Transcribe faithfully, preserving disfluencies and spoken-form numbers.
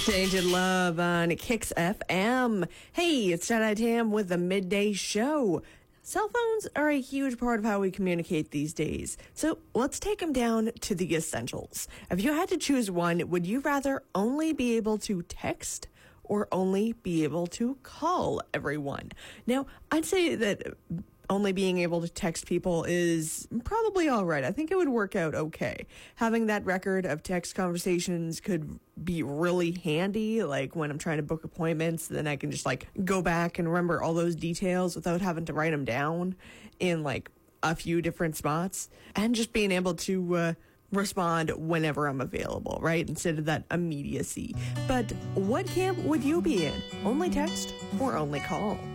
Tainted Love on Kicks F M. Hey, it's Jedi Tam with the Midday Show. Cell phones are a huge part of how we communicate these days. So let's take them down to the essentials. If you had to choose one, would you rather only be able to text or only be able to call everyone? Now, I'd say that only being able to text people is probably all right. I think it would work out okay. Having that record of text conversations could be really handy, like when I'm trying to book appointments, then I can just like go back and remember all those details without having to write them down in like a few different spots, and just being able to uh, respond whenever I'm available, right? Instead of that immediacy. But what camp would you be in? Only text or only call?